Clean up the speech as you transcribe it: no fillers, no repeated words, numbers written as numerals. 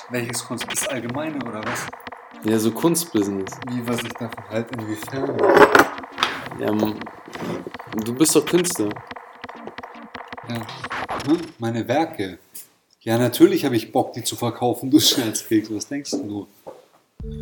Welches Kunst? Das Allgemeine oder was? Ja, so Kunstbusiness. Wie, was ich davon halt, inwiefern? Ja, du bist doch Künstler. Ja. Meine Werke. Ja, natürlich habe ich Bock, die zu verkaufen, du Scherzkeks. Was denkst du?